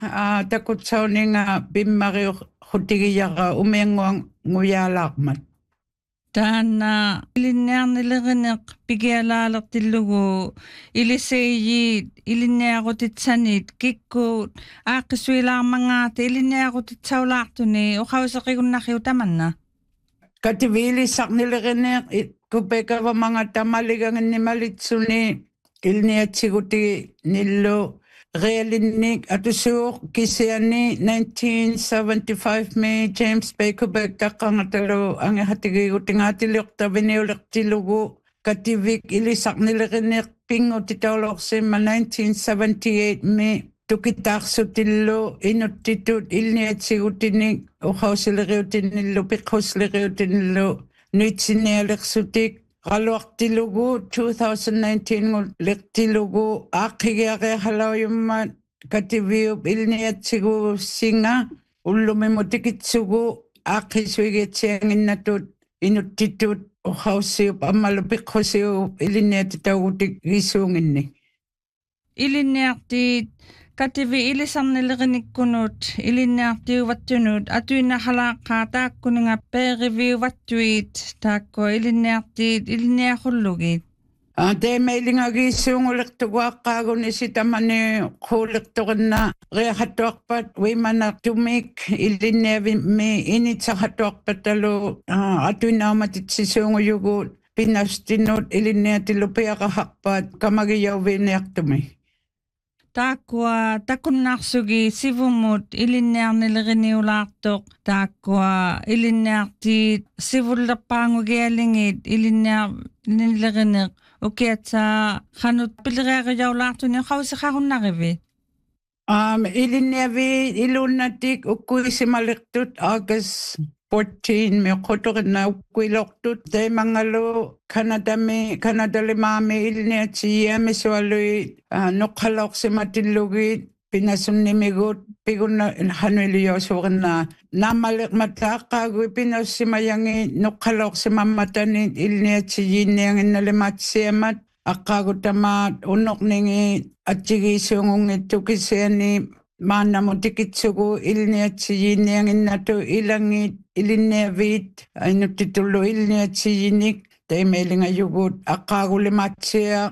Takutsauninga pimmariu hutigiyara umianguang nguyaalaarmat. Taana ilinnearnilerineq pigialaalertillugu iliseeyiit ilinneaqutitsanit kikkuut aaqqisuilaarmangaata ilinneaqutitsaulaartuni uqauseqigunnarriu tamanna. Kativiilisarnilerineq kupekavamanga tamaliganginnimalitsunni ilniatsiguti nillu Realinnik atusuuq kisiani 1975 me James Bay Quebec taqqangatalu angihatigigutingaatiliqtaviniulertilugu kativik ilisarnilerineq pingutitaulorsimma 1978 me tukitaarsutillu inuttitut ilniatsigutinik uqausileriutinillu piqqusleriutinillu nuitsinialersutik Qaluartilugu 2019 ngul liqtilugu aaqigiareerhalauyummaat kativiup ilniatsigu singa ullumimutikitsugu aaqqisuigiatsianginnatut inuttitut uqaussiup ammalu piqqhusiup iliniatitaugutik gisuunginni. Ilinneartiit kativi ilisarnilerinikkunut ilinneartiuvattunut atuinnahalaaqqaa taakkununga peeriviuvattuit taakkua ilinneartiit ilinneaqullugiit. Teemeilingagiissuungulertuguaqqaagun isitamani quulertorinna riaqattuarpat uimanartumik ilinneavimmi initsaqattuarpatalu atuinnaamatitsiisuunguyuguut pinastinut ilinneatilu piaqahaqpaat kamagiyauviiniartumi. Taakkua takunnaarsugi sivumut ilinnearnileriniulaartoq taakkua ilinneartiit sivullerpaangugialingit ilinnearnilerineq ukiatsaa qanut pilireerijaulaartuni qausiqarunnarivi. Ilinneavi ukkuisimaliqtut August 14 me qotorna ukkuilortut teemangalu Kanadalimaami ilniatsiiami sualui noqqalorsimatillugiit pinasunnimigut pigunna hanuiliyosuurinna naamaliqmataaqqaagui pinassimayangi noqqalorsimammatani ilniatsiyiinnianginnalimatsiamat aqqaagutamaat unorningi atsigiisuungungittukisiani maannamutikitsugu ilniatsiyiinnianginnatu ilangit ilinneaviit ainuttitullu ilniatsiyinik teemeilingayugut aqqaagulimaatsia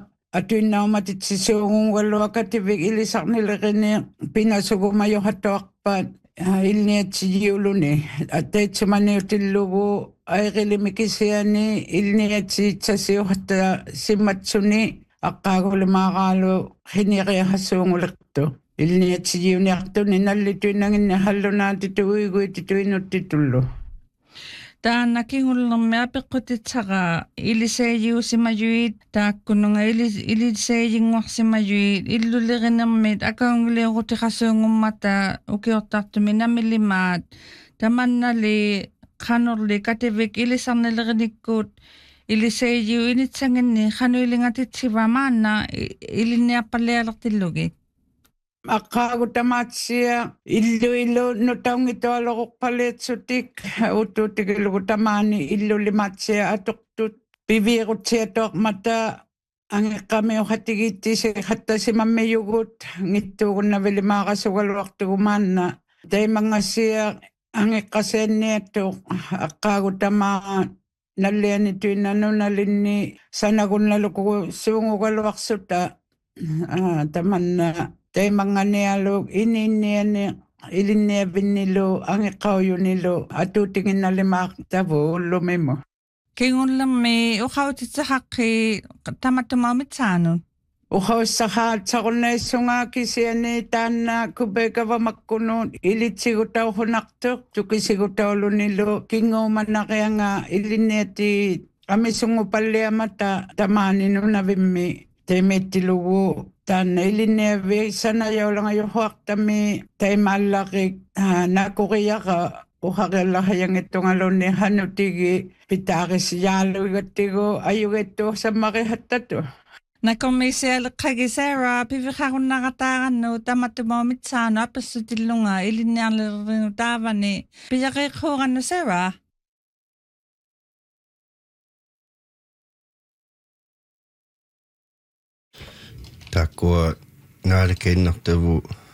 atuinnaumatitsisuungungalluakativik ilisarnilerini pinasugumayohattuarpaat ilniatsiyiuluni ateitsumaniutillugu aiqilimikisiani ilniatsiitsasiuhatta simmatsuni aqqaagulimaaqaalu qiniqiahassuungulertu ilniatsiyiuniartuni nallituinanginni hallunaatitu uiguitituinuttitullu. Taana kingullermi apeqqutitsaqa iliseeyiusimayuit taakkununga iliseeyinguarsimayuit illulerinermit akaunguliuqutiqassuungummata ukiortartumi namillimaat tamannali qanorli kativik ilisarnilerinikkuut iliseeyiu initsanginni qanuilingatitsivaa maanna ilinniappallialertillugit. Aqqaagutamaatsia illu nutaungitualoqoqqaliitsutik utuutigilugu illulimaatsia atuqtut piviirutsiatoqmata angeqqamiuqatigiittisi qattasimammiyugut ngittuugunnavilimaaqasugaluartugumaanna taimangassia angeqqasianniattuq aqqaagutamaa nallianituinnanunalinni sanagunnaluku suungugaluarsuta tamanna taimanganialu ininniani ilinniavinnilu angeqqaujunilu atuutiginnalimaaq tavuullumimu. Kingullermi uqautitsaqaqqi tamattumaumitsaanun. Uqaussaqaatsaqunaissungaakisiani taanna kupekavamakkunuut ilitsigutauhunartuq tukisigutaulunilu kinguumanaqianga ilinniati amisungupalliamata tamaaninunavimmi teemittilugu taanna ilinniavi sanayaulangayuhuartami taimaallaqik naakuriyaqa uqaqiallahayangittungalunni hanutigi pitaarisiyaaluigattigu ayugettuusammarihattatu. Nakomisialeqqagi Sarah piviqarunnaqataaqannu tamattumaumitsaanu apassutillunga ilinniarlerinu taavani piyaqiiqhuuqannu Sarah. Takkua ngaalekeinnertavu